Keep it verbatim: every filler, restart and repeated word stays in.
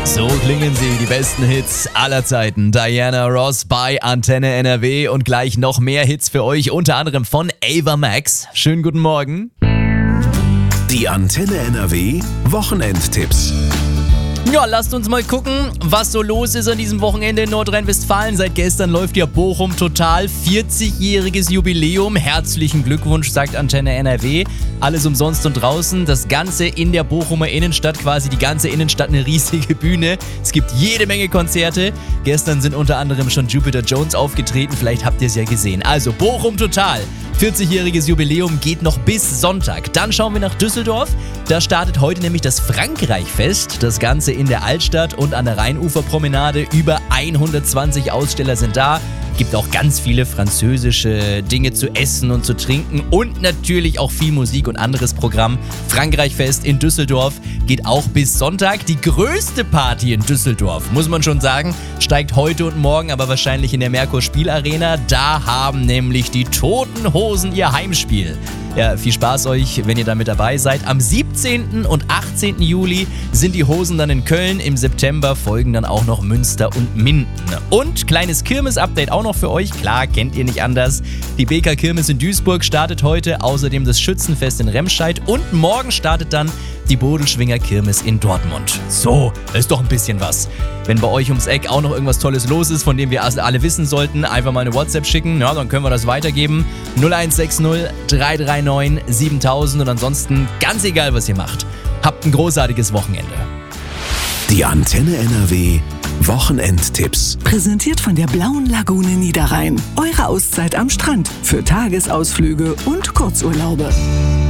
So klingen sie, die besten Hits aller Zeiten. Diana Ross bei Antenne N R W und gleich noch mehr Hits für euch, unter anderem von Ava Max. Schönen guten Morgen. Die Antenne N R W Wochenendtipps. Ja, lasst uns mal gucken, was so los ist an diesem Wochenende in Nordrhein-Westfalen. Seit gestern läuft ja Bochum total. vierzigjähriges Jubiläum. Herzlichen Glückwunsch, sagt Antenne N R W. Alles umsonst und draußen. Das Ganze in der Bochumer Innenstadt, quasi die ganze Innenstadt eine riesige Bühne. Es gibt jede Menge Konzerte. Gestern sind unter anderem schon Jupiter Jones aufgetreten. Vielleicht habt ihr es ja gesehen. Also Bochum total. vierzigjähriges Jubiläum geht noch bis Sonntag. Dann schauen wir nach Düsseldorf. Da startet heute nämlich das Frankreich-Fest. Das Ganze in der Altstadt und an der Rheinuferpromenade. Über hundertzwanzig Aussteller sind da. Gibt auch ganz viele französische Dinge zu essen und zu trinken und natürlich auch viel Musik und anderes Programm. Frankreich-Fest in Düsseldorf geht auch bis Sonntag. Die größte Party in Düsseldorf, muss man schon sagen, steigt heute und morgen, aber wahrscheinlich in der Merkur Spielarena. Da haben nämlich die Toten Hosen ihr Heimspiel. Ja, viel Spaß euch, wenn ihr da mit dabei seid. Am siebzehnten und achtzehnten Juli sind die Hosen dann in Köln. Im September folgen dann auch noch Münster und Minden. Und kleines Kirmes-Update auch noch für euch. Klar, kennt ihr nicht anders. Die B K Kirmes in Duisburg startet heute. Außerdem das Schützenfest in Remscheid. Und morgen startet dann die Bodelschwinger Kirmes in Dortmund. So, ist doch ein bisschen was. Wenn bei euch ums Eck auch noch irgendwas Tolles los ist, von dem wir alle wissen sollten, einfach mal eine WhatsApp schicken. Ja, dann können wir das weitergeben. null eins sechs null drei drei neun siebentausend und ansonsten ganz egal, was ihr macht. Habt ein großartiges Wochenende. Die Antenne N R W Wochenendtipps. Präsentiert von der Blauen Lagune Niederrhein. Eure Auszeit am Strand für Tagesausflüge und Kurzurlaube.